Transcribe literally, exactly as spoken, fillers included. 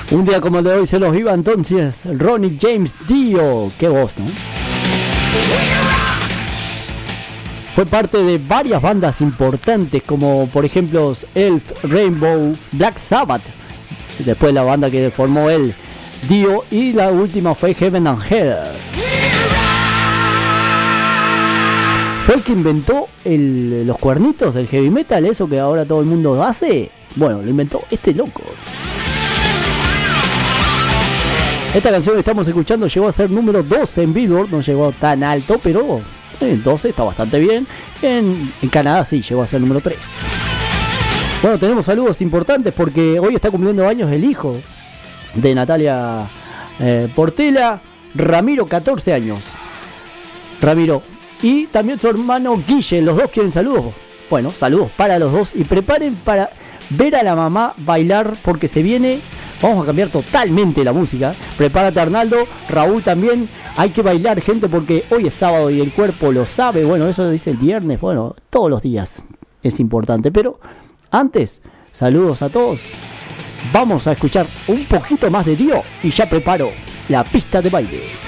Un día como el de hoy se los iba entonces Ronnie James Dio. Qué voz, ¿no? Fue parte de varias bandas importantes como por ejemplo Elf, Rainbow, Black Sabbath. Después la banda que formó él, Dio, y la última fue Heaven and Hell. Fue el que inventó el, los cuernitos del heavy metal, eso que ahora todo el mundo hace. Bueno, lo inventó este loco. Esta canción que estamos escuchando llegó a ser número doce en Billboard, no llegó tan alto, pero en doce está bastante bien. En, en Canadá sí, llegó a ser número tres. Bueno, tenemos saludos importantes porque hoy está cumpliendo años el hijo de Natalia eh, Portela, Ramiro, catorce años. Ramiro. Y también su hermano Guille, los dos quieren saludos. Bueno, saludos para los dos y preparen para ver a la mamá bailar porque se viene. Vamos a cambiar totalmente la música. Prepárate, Arnaldo, Raúl también. Hay que bailar, gente, porque hoy es sábado y el cuerpo lo sabe. Bueno, eso dice el viernes. Bueno, todos los días es importante. Pero antes, saludos a todos. Vamos a escuchar un poquito más de Dio y ya preparo la pista de baile.